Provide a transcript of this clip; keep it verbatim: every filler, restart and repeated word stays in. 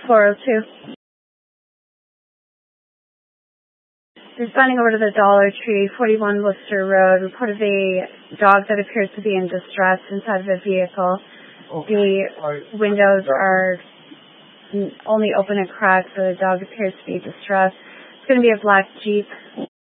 four oh two. Responding over to the Dollar Tree, forty-one Worcester Road, reported a dog that appears to be in distress inside of a vehicle. Okay. The windows are only open a crack, so the dog appears to be distressed. It's going to be a black Jeep.